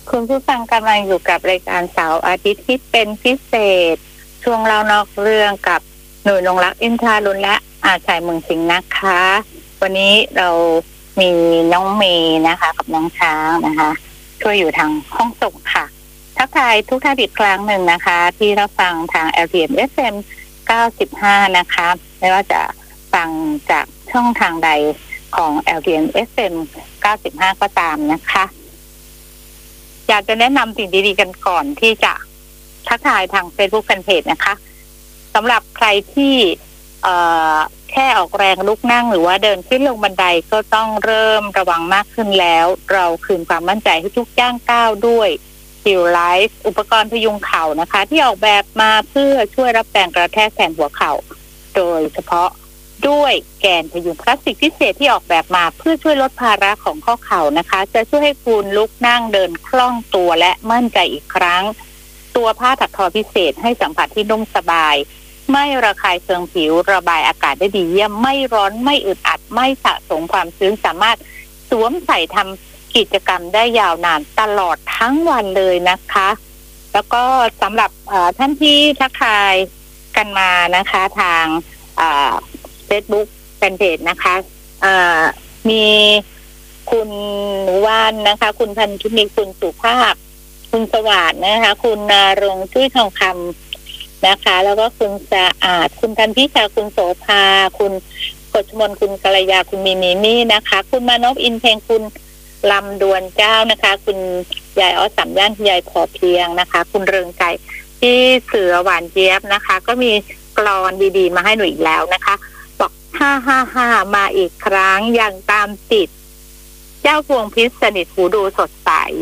คุณผู้ฟังกำลังอยู่กับรายการเสาร์อาทิตย์ที่เป็นพิเศษช่วงเล่านอกเรื่องกับหน่วยนงรักอินทราลุนและอาชัยเมืองสิงห์นะคะ วันนี้เรามีน้องเมย์นะคะกับน้องช้างนะคะช่วยอยู่ทางห้องส่งค่ะทักทายทุกท่านอีกครั้งหนึ่งนะคะที่รับฟังทาง LTM FM 95นะคะไม่ว่าจะฟังจากช่องทางใดของ LTM FM 95ก็ตามนะคะอยากจะแนะนำสิ่งดีๆกันก่อนที่จะทักทายทาง Facebook Fanpage นะคะสำหรับใครที่แค่ออกแรงลุกนั่งหรือว่าเดินขึ้นลงบันไดก็ต้องเริ่มระวังมากขึ้นแล้วเราคืนความมั่นใจให้ทุกย่างก้าวด้วยฮิลไลฟ์อุปกรณ์พยุงเข่านะคะที่ออกแบบมาเพื่อช่วยรับแรงกระแทกแทนหัวเข่าโดยเฉพาะด้วยแกนพยุงพลาสติกพิเศษที่ออกแบบมาเพื่อช่วยลดภาระของข้อเข่านะคะจะช่วยให้คุณลุกนั่งเดินคล่องตัวและมั่นใจอีกครั้งตัวผ้าถักทอพิเศษให้สัมผัสที่นุ่มสบายไม่ระคายเคืองผิวระบายอากาศได้ดีเยี่ยมไม่ร้อนไม่อึดอัดไม่สะสมความชื้นสามารถสวมใส่ทำกิจกรรมได้ยาวนานตลอดทั้งวันเลยนะคะแล้วก็สำหรับท่านที่ทักทายกันมานะคะทางFacebook แฟนเพจนะคะมีคุณหนูวานนะคะคุณพันธุมีคุณสุภาพคุณสวัสดิ์นะคะคุณนรงค์จุ้ยทองคำนะคะแล้วก็คุณสะอาดคุณพันธิชาคุณโสภาคุณกฤษมนคุณกัลยาคุณมีมี่นะคะคุณมานพอินเพลงคุณลำดวนเจ้านะคะคุณยายอ้อสามย่านคุณยายพอเพียงนะคะคุณเริงใจที่เสือหวานเจี๊ยบนะคะก็มีกลอนดีๆมาให้หนูอีกแล้วนะคะบอก555มาอีกครั้งอย่างตามติดเจ้าพวงพิษสนิทหูดูสดใส